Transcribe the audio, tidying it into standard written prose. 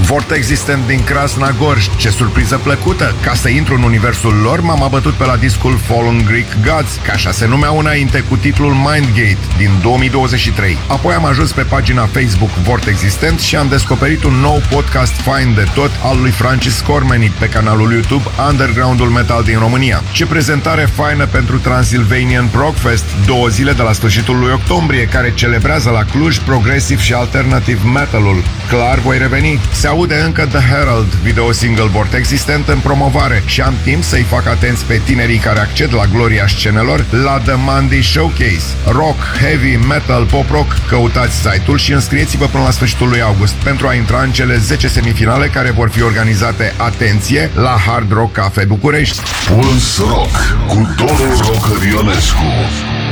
Vortex Existent din Krasnogorsk, ce surpriză plăcută! Ca să intru în universul lor, m-am abătut pe la discul Fallen Greek Gods, ca așa se numeau înainte, cu titlul Mindgate din 2023. Apoi am ajuns pe pagina Facebook Vortex Existent și am descoperit un nou podcast fain de tot al lui Francis Cormany pe canalul YouTube Undergroundul Metal din România. Ce prezentare faină pentru Transylvanian Progfest, 2 zile de la sfârșitul lui octombrie, care celebrează la Cluj progresiv și alternative metalul. Clar voi reveni. Se aude încă The Herald, video single Vortex Existent în promovare și am timp să-i fac atenți pe tinerii care acced la gloria scenelor la The Monday Showcase. Rock, heavy, metal, pop-rock, căutați site-ul și înscrieți-vă până la sfârșitul lui august pentru a intra în cele 10 semifinale care vor fi organizate, atenție, la Hard Rock Cafe București. Puls Rock cu Domnul Rock Ionescu.